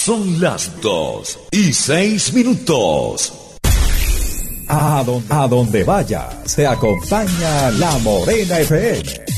Son las 2:06. A donde vaya, se acompaña La Morena FM.